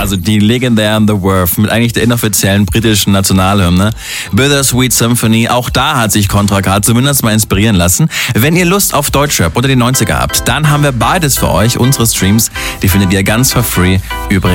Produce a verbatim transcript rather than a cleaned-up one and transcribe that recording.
also die legendären The Verve mit eigentlich der inoffiziellen britischen Nationalhymne. Bittersweet Symphony, auch da hat sich Contra K zumindest mal inspirieren lassen. Wenn ihr Lust auf Deutschrap oder die neunziger habt, dann haben wir beides für euch. Unsere Streams, die findet ihr ganz for free übrigens